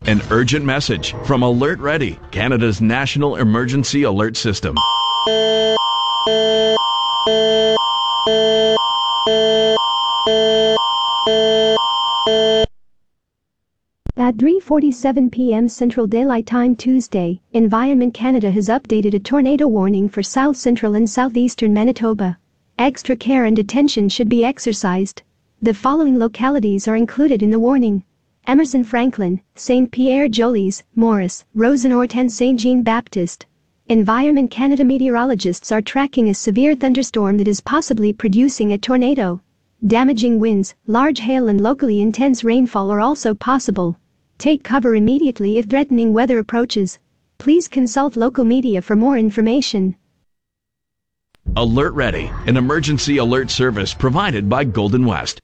An urgent message from Alert Ready, Canada's national emergency alert system. At 3:47 p.m. Central Daylight Time Tuesday, Environment Canada has updated a tornado warning for south central and southeastern Manitoba. Extra care and attention should be exercised. The following localities are included in the warning: Emerson Franklin, St. Pierre Jolies, Morris, Rosenort and St. Jean Baptiste. Environment Canada meteorologists are tracking a severe thunderstorm that is possibly producing a tornado. Damaging winds, large hail and locally intense rainfall are also possible. Take cover immediately if threatening weather approaches. Please consult local media for more information. Alert Ready, an emergency alert service provided by Golden West.